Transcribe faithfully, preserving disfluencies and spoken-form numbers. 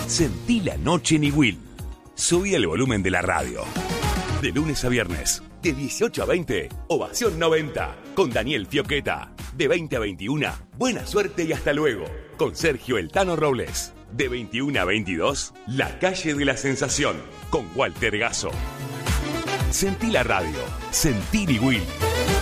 Sentí la noche en Iguil. Subí el volumen de la radio. De lunes a viernes, de dieciocho a veinte, Ovación noventa, con Daniel Fioqueta. De veinte a veintiuno, Buena Suerte y Hasta Luego, con Sergio El Tano Robles. De veintiuno a veintidós, La Calle de la Sensación, con Walter Gasso. Sentí la radio. Sentí Iguil.